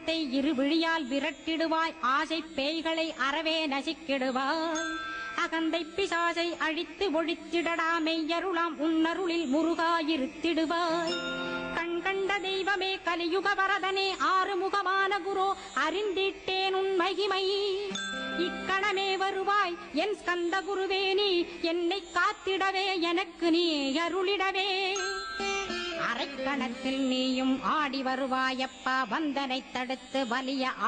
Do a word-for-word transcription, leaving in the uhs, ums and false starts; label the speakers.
Speaker 1: அகந்தை இருவிழியால் விரட்டிடுவாய். ஆசை பேய்களை அறவே நசிக்கிடுவாய். அகந்தை பிசாசை அழித்து ஒழித்திடடா மெய்யருளாம் உன்னருளில் முருகாயிருத்திடுவாய். கண் கண்ட தெய்வமே கலியுக வரதனே ஆறுமுகமான குரோ அறிந்திட்டேன் உன் மகிமை. இக்கணமே வருவாய் என் ஸ்கந்த குருவேணி என்னை காத்திடவே எனக்கு நீ அருளிடவே. அரைக்கணத்தில் நீயும் ஆடி வருவாயப்பா வந்தனை தடுத்து வலிய